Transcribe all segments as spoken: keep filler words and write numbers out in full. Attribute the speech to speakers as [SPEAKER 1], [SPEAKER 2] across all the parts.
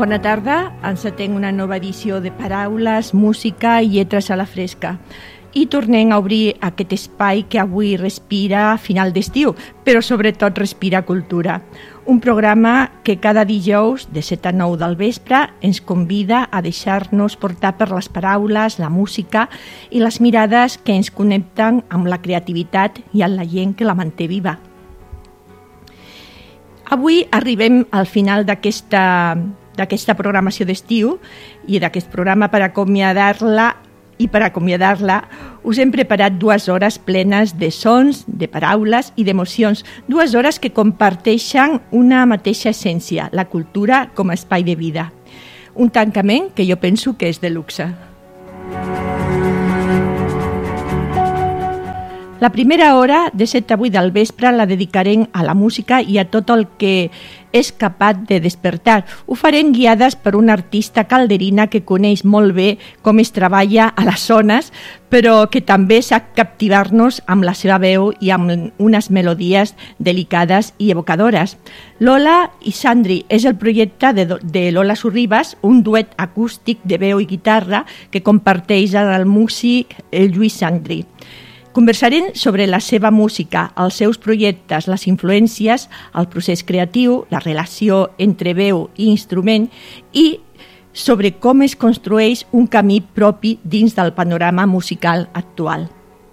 [SPEAKER 1] Bona tarda, encetem una nova edició de Paraules, Música i Lletres a la Fresca. I tornem a obrir aquest espai que avui respira a final d'estiu, però sobretot respira cultura. Un programa que cada dijous de set a nou del vespre ens convida a deixar-nos portar per les paraules, la música i les mirades que ens connecten amb la creativitat i amb la gent que la manté viva. Avui arribem al final d'aquesta, d'aquesta programació d'estiu i d'aquest programa per acomiadar-la i per acomiadar-la us hem preparat dues hores plenes de sons, de paraules i d'emocions, dues hores que comparteixen una mateixa essència, la cultura com a espai de vida. Un tancament que jo penso que és de luxe. La primera hora, de set a vuit del vespre, la dedicarem a la música i a tot el que és capaç de despertar. Ho farem guiades per una artista calderina que coneix molt bé com es treballa a les zones, però que també sap captivar-nos amb la seva veu i amb unes melodies delicades i evocadores. Lola i Sandri és el projecte de, de Lola Sorribas, un duet acústic de veu i guitarra que comparteix el músic Lluís Sandri. Conversarem sobre la seva música, els seus projectes, les influències, el procés creatiu, la relació entre veu i instrument i sobre com es construeix un camí propi dins del panorama musical actual.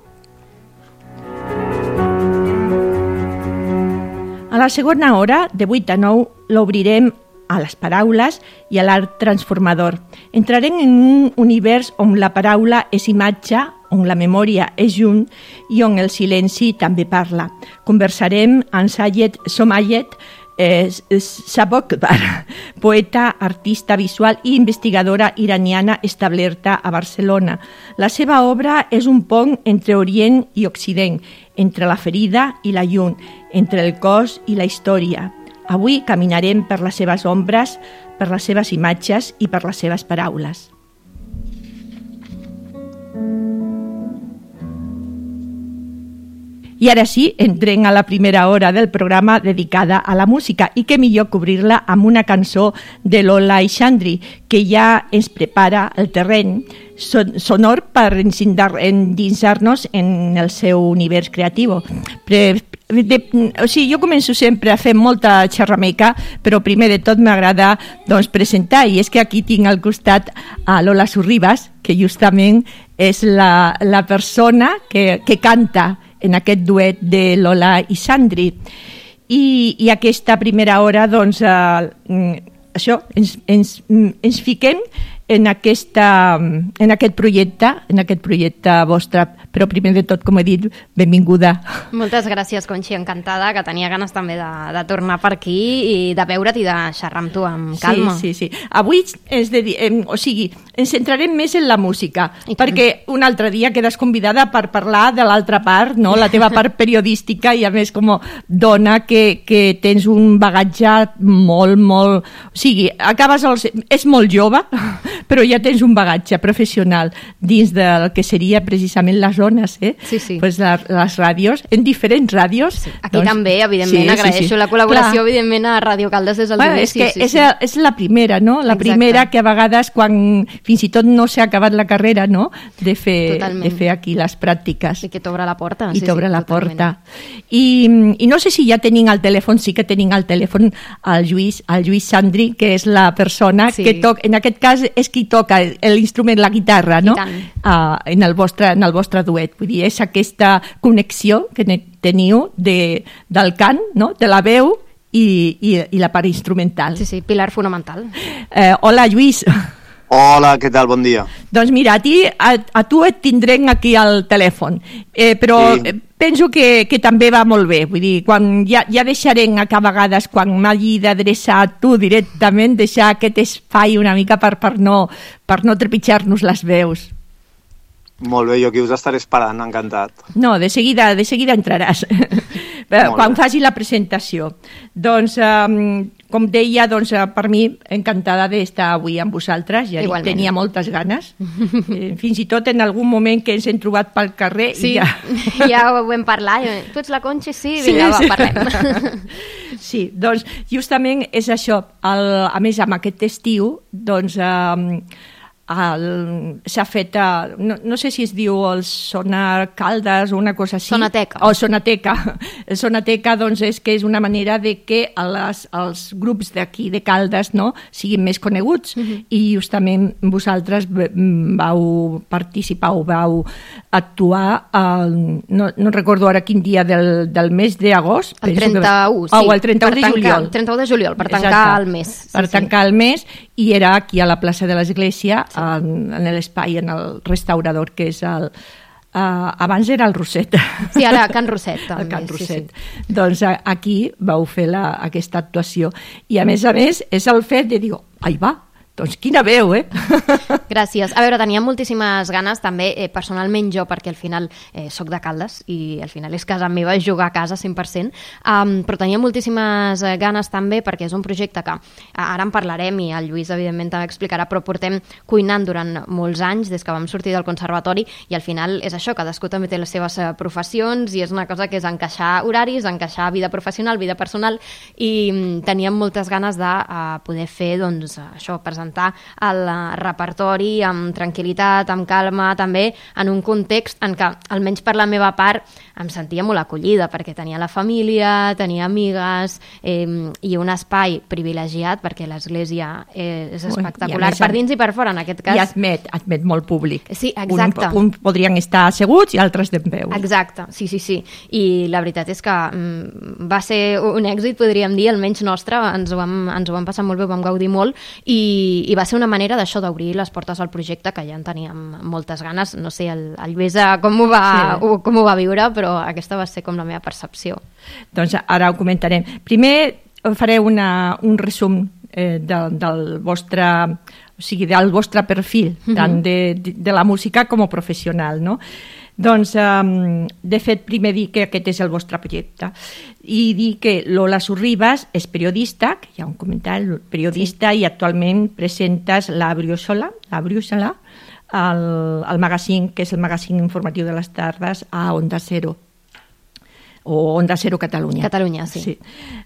[SPEAKER 1] A la segona hora, de vuit a nou, l'obrirem a les paraules i a l'art transformador. Entrarem en un univers on la paraula és imatge, on la memòria és junt i on el silenci també parla. Conversarem amb Sayed Somayed eh, Sabokbar, poeta, artista visual i investigadora iraniana establerta a Barcelona. La seva obra és un pont entre Orient i Occident, entre la ferida i la llum, entre el cos i la història. Avui caminarem per les seves ombres, per les seves imatges i per les seves paraules. I ara sí, entrem a la primera hora del programa dedicada a la música i què millor cobrir-la amb una cançó de Lola i Sandri, que ja ens prepara el terreny sonor per endinsar-nos en el seu univers creatiu. Pre- de, o sigui, jo començo sempre a fer molta xerrameca, però primer de tot m'agrada doncs, presentar, i és que aquí tinc al costat a Lola Sorribas, que justament és la, la persona que, que canta en aquest duet de Lola i Sandri. I, i aquesta primera hora, doncs, eh, això, ens, ens, ens fiquem en, aquesta, en aquest projecte, en aquest projecte vostre, però primer de tot, com he dit, benvinguda.
[SPEAKER 2] Moltes gràcies, Conxi, encantada, que tenia ganes també de, de tornar per aquí i de veure't i de xerrar amb tu amb calma.
[SPEAKER 1] Sí, sí, sí. Avui, és de, eh, o sigui, ens centrarem més en la música, I perquè tant. Un altre dia quedes convidada per parlar de l'altra part, no? La teva part periodística i, a més, com a dona que, que tens un bagatge molt, molt... O sigui, acabes... Els... És molt jove, però ja tens un bagatge professional dins del que seria precisament les zones, eh?
[SPEAKER 2] Sí, sí.
[SPEAKER 1] Pues la, les ràdios, en diferents ràdios.
[SPEAKER 2] Sí. Aquí doncs, també, evidentment, sí, agraeixo sí, sí. la col·laboració, Clar. evidentment, a Ràdio Caldes des dels
[SPEAKER 1] bueno,
[SPEAKER 2] inicis.
[SPEAKER 1] És que
[SPEAKER 2] sí,
[SPEAKER 1] és,
[SPEAKER 2] sí.
[SPEAKER 1] és la primera, no? La Exacte. primera que a vegades, quan fins i tot no s'ha acabat la carrera, no? De fer, de fer aquí les pràctiques.
[SPEAKER 2] I que t'obre la porta.
[SPEAKER 1] I
[SPEAKER 2] sí,
[SPEAKER 1] t'obre
[SPEAKER 2] sí,
[SPEAKER 1] la
[SPEAKER 2] totalment.
[SPEAKER 1] porta. I, I no sé si ja tenim al telèfon, sí que tenim al telèfon el Lluís, el Lluís Sandri, que és la persona sí. que toca, en aquest cas és qui toca l'instrument, la guitarra, no? Uh, en, el vostre, en el vostre duet. Vull dir, és aquesta connexió que teniu de, del cant, no? De la veu i, i, i la part instrumental.
[SPEAKER 2] Sí, sí, pilar fonamental.
[SPEAKER 1] Uh, hola, Lluís.
[SPEAKER 3] Hola, què tal? Bon dia.
[SPEAKER 1] Doncs mira, a, ti, a, a tu et tindrem aquí al telèfon, eh, però sí. penso que, que també va molt bé. Vull dir, quan ja, ja deixarem a vegades, quan m'hagi d'adreçar a tu directament, deixar aquest espai una mica per, per, no, per no trepitjar-nos les veus.
[SPEAKER 3] Molt bé, jo aquí us estaré esperant, encantat.
[SPEAKER 1] No, de seguida, de seguida entraràs, quan faci la presentació. Doncs, um, com deia, doncs, per mi, encantada d'estar avui amb vosaltres. Ja dic, tenia moltes ganes. Eh, fins i tot en algun moment que ens hem trobat pel carrer
[SPEAKER 2] sí,
[SPEAKER 1] i ja...
[SPEAKER 2] ja ho vam parlar. Tu ets la Conxi? Sí, vinga, sí, va, parlem.
[SPEAKER 1] Sí, doncs, justament és això. El, a més, amb aquest estiu, doncs... Eh, s'ha fet, uh, no, no sé si es diu el Sonar Caldes o una cosa així.
[SPEAKER 2] Sonateca.
[SPEAKER 1] O Sonateca. El Sonateca, doncs, és que és una manera de que les, els grups d'aquí de Caldes, no?, siguin més coneguts. Uh-huh. I justament vosaltres vau participar o vau actuar, el, no, no recordo ara quin dia del, del mes d'agost.
[SPEAKER 2] El trenta-u,
[SPEAKER 1] que... sí. O el trenta-u de juliol.
[SPEAKER 2] trenta-u de juliol, per tancar Exacte. el mes. Sí,
[SPEAKER 1] per
[SPEAKER 2] sí.
[SPEAKER 1] tancar el mes, i era aquí a la plaça de l'Església, sí. en, en l'espai, en el restaurador, que és el... Uh, abans era el Roset.
[SPEAKER 2] Sí, ara Can Roset. També.
[SPEAKER 1] El Can Roset.
[SPEAKER 2] Sí, sí.
[SPEAKER 1] Doncs aquí vau fer la, aquesta actuació. I a més a més és el fet de dir, ai va, doncs quina veu, eh?
[SPEAKER 2] Gràcies. A veure, tenia moltíssimes ganes també, eh, personalment jo, perquè al final eh, soc de Caldes i al final és casa meva jugar a casa cent per cent, um, però tenia moltíssimes ganes també perquè és un projecte que ara en parlarem i el Lluís evidentment també explicarà, però portem cuinant durant molts anys des que vam sortir del conservatori i al final és això, cadascú també té les seves professions i és una cosa que és encaixar horaris, encaixar vida professional, vida personal i um, teníem moltes ganes de uh, poder fer, doncs, això, presentar el repertori amb tranquil·litat, amb calma, també en un context en què, almenys per la meva part, em sentia molt acollida, perquè tenia la família, tenia amigues, eh, i un espai privilegiat, perquè l'església és espectacular, per dins i per fora, en aquest cas.
[SPEAKER 1] I admet, admet molt públic.
[SPEAKER 2] Sí, exacte.
[SPEAKER 1] Un, un podrien estar asseguts i altres d'en peu.
[SPEAKER 2] Exacte, sí, sí, sí. I la veritat és que mm, va ser un èxit, podríem dir, almenys nostre, ens ho vam, ens ho vam passar molt bé, ho vam gaudir molt, i i va ser una manera d'això, d'obrir les portes al projecte, que ja en teníem moltes ganes. No sé, el, el Lluís com ho, va, sí. com ho va viure, però aquesta va ser com la meva percepció.
[SPEAKER 1] Doncs ara ho comentarem. Primer faré una, un resum eh, de, del vostre, o sigui, del vostre perfil, mm-hmm. tant de, de, de la música com a professional, no? Doncs, um, de fet, primer dir que aquest és el vostre projecte i dir que Lola Sorribas és periodista, que hi ha un comentari, periodista, sí. I actualment presentes la Briosola, la Briosola, el, el magazín, que és el magazín informatiu de les tardes a Onda Cero, o Onda Cero Catalunya.
[SPEAKER 2] Catalunya, sí. sí.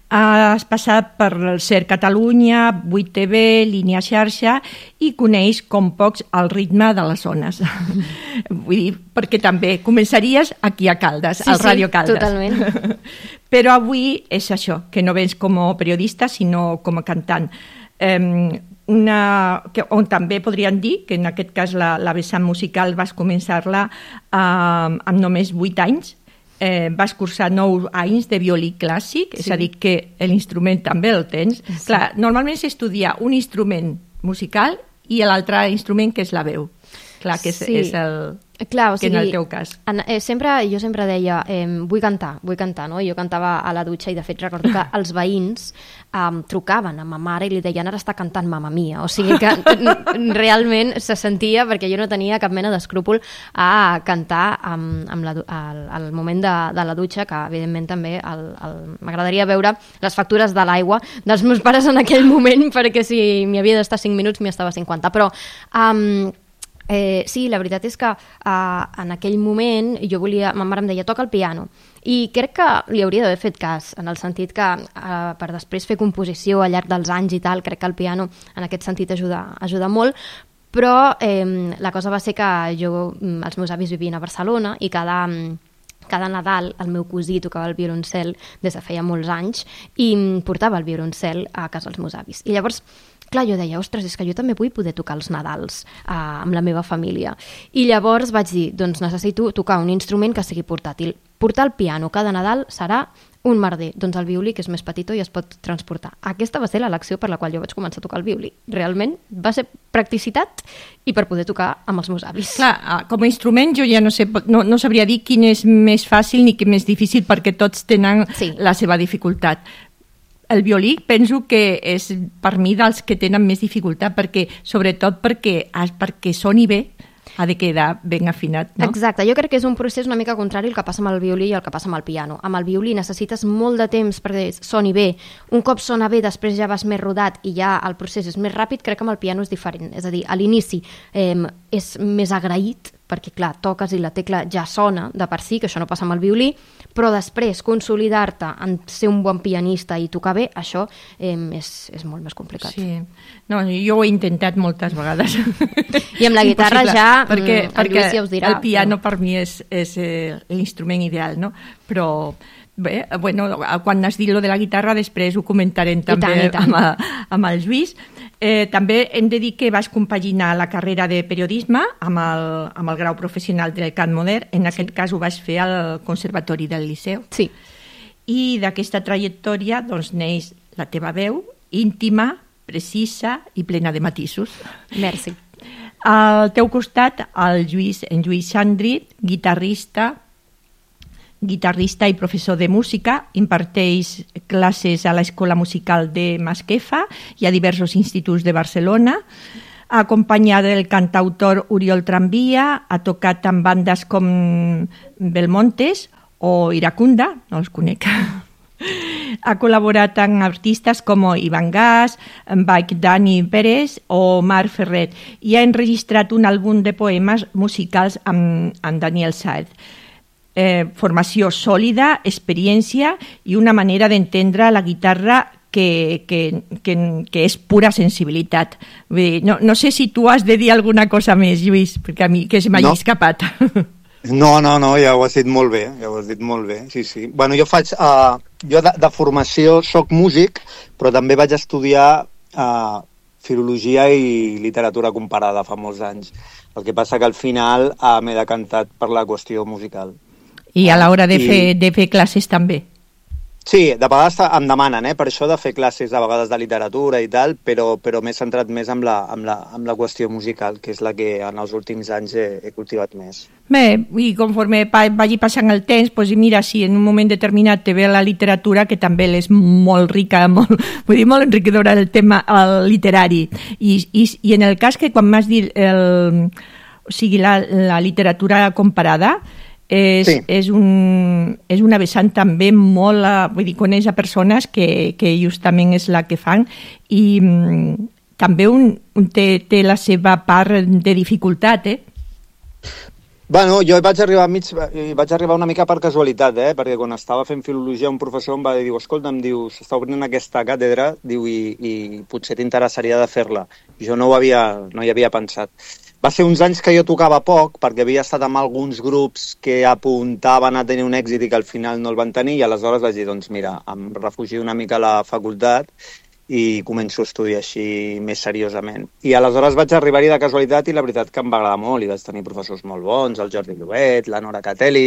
[SPEAKER 1] Has passat per el Ser Catalunya, vuit T V, Línia Xarxa i coneix com pocs el ritme de les zones. Vull dir, perquè també començaries aquí a Caldes, sí, al Ràdio Caldes.
[SPEAKER 2] Sí, totalment.
[SPEAKER 1] Però avui és això, que no vens com a periodista, sinó com a cantant. Um, una, que, on també podríem dir que en aquest cas la, la vessant musical vas començar-la uh, amb només vuit anys. Eh, vas cursar nou anys de violí clàssic, sí. És a dir, que l'instrument també el tens. Sí. Clar, normalment s'estudia un instrument musical i l'altre instrument que és la veu. Clar, que és, sí. és el...
[SPEAKER 2] Clar, o sigui,
[SPEAKER 1] que en el teu cas.
[SPEAKER 2] En, eh, sempre, jo sempre deia, eh, vull cantar, vull cantar, no? Jo cantava a la dutxa i de fet recordo que els veïns eh, trucaven a ma mare i li deien ara està cantant Mamma Mia, o sigui que realment se sentia, perquè jo no tenia cap mena d'escrúpol a cantar amb, amb la, al, al moment de, de la dutxa, que evidentment també el, el, m'agradaria veure les factures de l'aigua dels meus pares en aquell moment, perquè si m'hi havia d'estar cinc minuts m'hi estava cinquanta, però... Um, Eh, sí, la veritat és que uh, en aquell moment jo volia, ma mare em deia toca el piano i crec que li hauria d'haver fet cas en el sentit que uh, per després fer composició al llarg dels anys i tal, crec que el piano en aquest sentit ajuda, ajuda molt, però eh, la cosa va ser que jo, els meus avis vivien a Barcelona i cada... cada Nadal el meu cosí tocava el violoncel des de feia molts anys i portava el violoncel a casa dels meus avis. I llavors, clar, jo deia, ostres, és que jo també vull poder tocar els Nadals eh, amb la meva família. I llavors vaig dir, doncs necessito tocar un instrument que sigui portàtil. Portar el piano cada Nadal serà un merder, doncs el violí, que és més petitó i es pot transportar. Aquesta va ser l'elecció per la qual jo vaig començar a tocar el violí. Realment va ser practicitat i per poder tocar amb els meus avis.
[SPEAKER 1] Clar, com a instrument jo ja no sé, no, no sabria dir quin és més fàcil ni quin més difícil perquè tots tenen sí. la seva dificultat. El violí penso que és per mi dels que tenen més dificultat, perquè, sobretot perquè, perquè soni bé, ha de quedar ben afinat, no?
[SPEAKER 2] Exacte, jo crec que és un procés una mica contrari al que passa amb el violí i el que passa amb el piano. Amb el violí necessites molt de temps perquè soni bé. Un cop sona bé, després ja vas més rodat i ja el procés és més ràpid. Crec que amb el piano és diferent. És a dir, a l'inici eh, és més agraït, perquè clar, toques i la tecla ja sona de per si, que això no passa amb el violí, però després consolidar-te en ser un bon pianista i tocar bé, això eh, és, és molt més complicat.
[SPEAKER 1] Sí. No, jo ho he intentat moltes vegades.
[SPEAKER 2] I amb la guitarra
[SPEAKER 1] Impossible,
[SPEAKER 2] ja,
[SPEAKER 1] perquè,
[SPEAKER 2] el
[SPEAKER 1] perquè
[SPEAKER 2] Lluís ja us dirà.
[SPEAKER 1] El piano
[SPEAKER 2] però...
[SPEAKER 1] per mi és, és eh, l'instrument ideal, no? Però bé, bueno, quan has dit lo de la guitarra, després ho comentarem també
[SPEAKER 2] I tant, i tant.
[SPEAKER 1] amb, amb el Lluís. Eh, també hem de dir que vas compaginar la carrera de periodisme amb el, amb el grau professional del cant modern. En aquest sí. cas ho vas fer al Conservatori del Liceu.
[SPEAKER 2] Sí.
[SPEAKER 1] I d'aquesta trajectòria doncs, neix la teva veu íntima, precisa i plena de matisos.
[SPEAKER 2] Merci.
[SPEAKER 1] Al teu costat, el Lluís, en Lluís Xandri, guitarrista, guitarrista i professor de música, imparteix classes a l'Escola Musical de Masquefa i a diversos instituts de Barcelona. Acompanyat del cantautor Oriol Tramvia, ha tocat amb bandes com Belmontes o Iracunda, no els conec. Ha col·laborat amb artistes com Ivan Gas, Baik Dani Pérez o Marc Ferret i ha enregistrat un àlbum de poemes musicals amb, amb Daniel Sáez. Eh, formació sòlida, experiència i una manera d'entendre la guitarra que, que, que, que és pura sensibilitat. Vull dir, no, no sé si tu has de dir alguna cosa més, Lluís, perquè a mi que se m'ha
[SPEAKER 3] no.
[SPEAKER 1] escapat.
[SPEAKER 3] No, no, no, ja ho has dit molt bé, ja ho has dit molt bé, sí, sí. Bueno, jo faig, uh, jo de, de formació soc músic, però també vaig estudiar uh, filologia i literatura comparada fa molts anys. El que passa que al final uh, m'he decantat per la qüestió musical.
[SPEAKER 1] I a l'hora de,
[SPEAKER 3] I...
[SPEAKER 1] fer, de fer classes també.
[SPEAKER 3] Sí, de vegades em demanen, eh, per això de fer classes de vegades de literatura i tal, però, però m'he centrat més amb la, amb, la, amb la qüestió musical, que és la que en els últims anys he, he cultivat més.
[SPEAKER 1] Bé, i conforme vagi passant el temps, doncs mira, si en un moment determinat te ve la literatura, que també és molt rica, molt, vull dir, molt enriquidora el tema el literari. I, i, I en el cas que quan m'has dit el, o sigui, la, la literatura comparada, És, sí. és, un, és una vessant també molt, vull dir, coneix a persones que, que justament és la que fan i mm, també un, un té, té la seva part de dificultat, eh?
[SPEAKER 3] Bueno, jo vaig arribar, mig, vaig arribar una mica per casualitat, eh? Perquè quan estava fent filologia un professor em va dir, escolta, em diu, s'està obrint aquesta càtedra, diu, i, i potser t'interessaria de fer-la. Jo no ho havia, no hi havia pensat. Va ser uns anys que jo tocava poc, perquè havia estat amb alguns grups que apuntaven a tenir un èxit i que al final no el van tenir, i aleshores vaig dir, doncs mira, em refugio una mica a la facultat i començo a estudiar així més seriosament. I aleshores vaig arribar-hi de casualitat i la veritat que em va agradar molt, i vaig tenir professors molt bons, el Jordi Llobet, la Nora Catelli,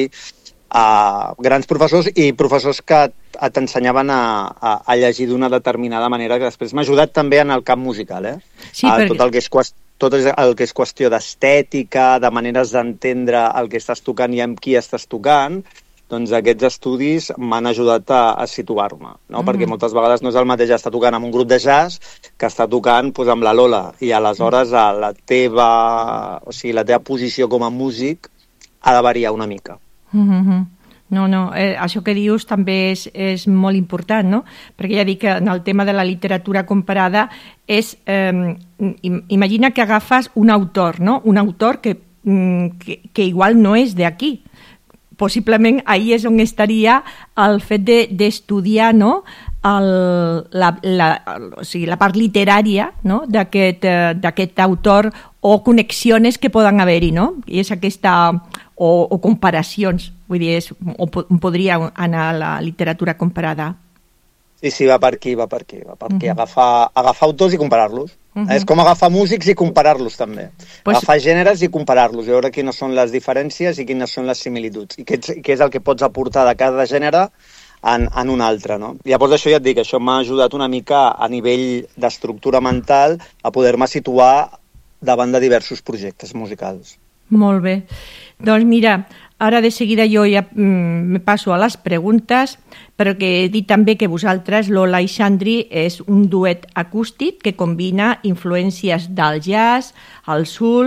[SPEAKER 3] uh, grans professors i professors que t'ensenyaven a, a, a llegir d'una determinada manera, que després m'ha ajudat també en el camp musical, eh?
[SPEAKER 1] Sí,
[SPEAKER 3] uh,
[SPEAKER 1] perquè...
[SPEAKER 3] Tot el que és qüestió tot el que és qüestió d'estètica, de maneres d'entendre el que estàs tocant i amb qui estàs tocant, doncs aquests estudis m'han ajudat a, a situar-me, no? Mm. Perquè moltes vegades no és el mateix estar tocant amb un grup de jazz que estar tocant pues, amb la Lola, i aleshores mm. la teva, o sigui, la teva posició com a músic ha de variar una mica.
[SPEAKER 1] Mm-hmm. No, no, eh, això que dius també és, és molt important, no? Perquè ja dic que en el tema de la literatura comparada és, eh, imagina que agafes un autor, no? Un autor que, que, que igual no és d'aquí. Possiblement ahí és on estaria el fet d'estudiar, de, no? El, la, la, o sigui, la part literària, no? d'aquest d'aquest autor, o connexions que poden haver-hi, no? I és aquesta... O, o comparacions, vull dir, és, o podria anar a la literatura comparada.
[SPEAKER 3] Sí, sí, va per aquí, va per aquí, va per aquí. Uh -huh. agafar, agafar autors i comparar-los. Uh -huh. És com agafar músics i comparar-los, també. Pues... Agafar gèneres i comparar-los, veure quines són les diferències i quines són les similituds, i què, què és el que pots aportar de cada gènere en, en un altre, no? Llavors, això ja et dic, això m'ha ajudat una mica a nivell d'estructura mental a poder-me situar davant de diversos projectes musicals.
[SPEAKER 1] Molt bé. Doncs mira, ara de seguida jo ja mm, me passo a les preguntes, però que he dit també que vosaltres, Lola i Xandri, és un duet acústic que combina influències del jazz, el soul,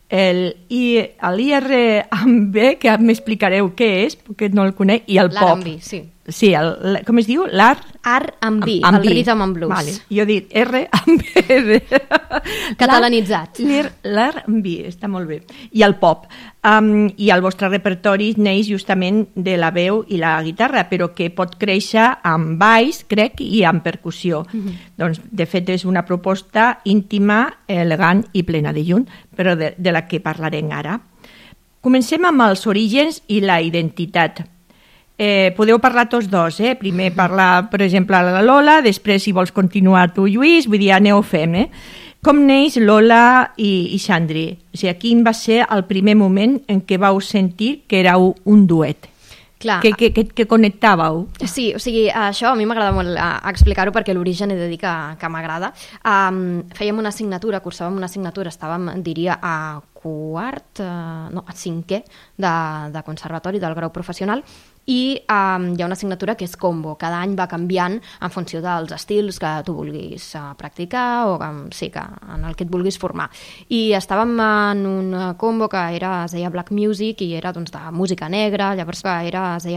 [SPEAKER 1] el I, l'I R amb B, que m'explicareu què és, perquè no el conec, i el pop.
[SPEAKER 2] L'R and B, sí.
[SPEAKER 1] Sí, el, com es diu? L'art?
[SPEAKER 2] R and B,
[SPEAKER 1] amb
[SPEAKER 2] el
[SPEAKER 1] B.
[SPEAKER 2] rhythm and blues.
[SPEAKER 1] Vale. Jo dic R amb B.
[SPEAKER 2] Catalanitzat.
[SPEAKER 1] L'R and B, està molt bé. I el pop. Um, I el vostre repertori neix justament de la veu i la guitarra, però que pot créixer amb baix, crec, i amb percussió. Mm-hmm. Doncs, de fet, és una proposta íntima, elegant i plena de llum, però de, de la que parlarem ara. Comencem amb els orígens i la identitat. Eh, podeu parlar tots dos, eh? Primer parlar, per exemple, a la Lola, després, si vols continuar tu, Lluís, vull dir, aneu fem, eh? Com neix Lola i, i Xandri? O sigui, quin va ser el primer moment en què vau sentir que éreu un duet?
[SPEAKER 2] Clar.
[SPEAKER 1] Que, que, que, que connectàveu?
[SPEAKER 2] Sí, o sigui, això a mi m'agrada molt uh, explicar-ho perquè l'origen he de dir que, que m'agrada. Um, fèiem una assignatura, cursàvem una assignatura, estàvem, diria, a quart, uh, no, a cinquè de, de conservatori del grau professional, i um, hi ha una assignatura que és combo. Cada any va canviant en funció dels estils que tu vulguis uh, practicar o um, sí, que, en el que et vulguis formar. I estàvem en un combo que era, es deia Black Music i era doncs, de música negra, llavors que era, es deia